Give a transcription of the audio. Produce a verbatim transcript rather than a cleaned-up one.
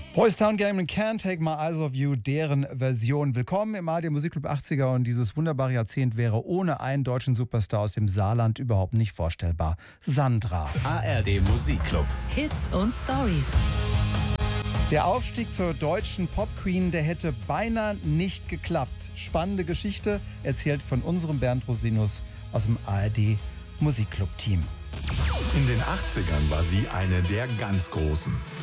Boys Town Game and Can't Take My Eyes Off You, deren Version. Willkommen im A R D Musikclub achtziger und dieses wunderbare Jahrzehnt wäre ohne einen deutschen Superstar aus dem Saarland überhaupt nicht vorstellbar. Sandra. A R D Musikclub. Hits und Stories. Der Aufstieg zur deutschen Pop-Queen, der hätte beinahe nicht geklappt. Spannende Geschichte, erzählt von unserem Bernd Rosinus aus dem A R D Musikclub-Team. In den achtzigern war sie eine der ganz Großen.